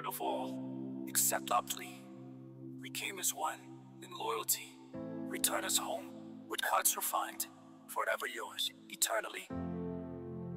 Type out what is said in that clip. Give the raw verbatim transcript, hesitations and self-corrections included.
of all, accept our plea. We came as one, in loyalty. Return us home, with hearts refined, forever yours, eternally.